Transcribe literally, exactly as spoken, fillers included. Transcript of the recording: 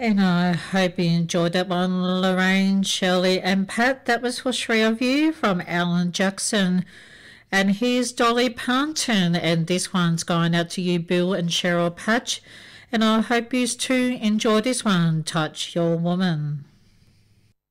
And I hope you enjoyed that one, Lorraine, Shirley, and Pat. That was for three of you from Alan Jackson. And here's Dolly Parton, and this one's going out to you, Bill and Cheryl Patch. And I hope you too enjoy this one, Touch Your Woman.